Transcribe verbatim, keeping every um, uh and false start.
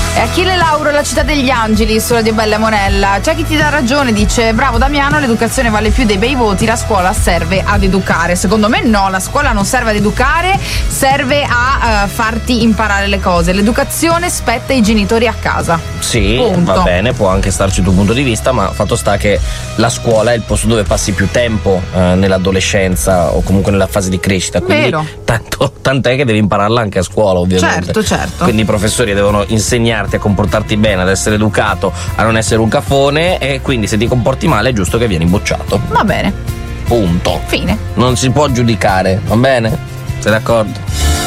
E Achille Lauro, La città degli angeli, sulla di Bella Monella. C'è chi ti dà ragione, dice bravo Damiano, l'educazione vale più dei bei voti, la scuola serve ad educare. Secondo me no, la scuola non serve ad educare, serve a uh, farti imparare le cose. L'educazione spetta ai genitori a casa. Sì, punto. Va bene, può anche starci il tuo punto di vista, ma fatto sta che la scuola è il posto dove passi più tempo eh, nell'adolescenza o comunque nella fase di crescita, quindi Vero. tanto, tant'è che devi impararla anche a scuola, ovviamente. Certo, certo. Quindi i professori devono insegnarti a comportarti bene, ad essere educato, a non essere un cafone, e quindi se ti comporti male è giusto che vieni bocciato. Va bene. Punto. Fine. Non si può giudicare, va bene? Sei d'accordo?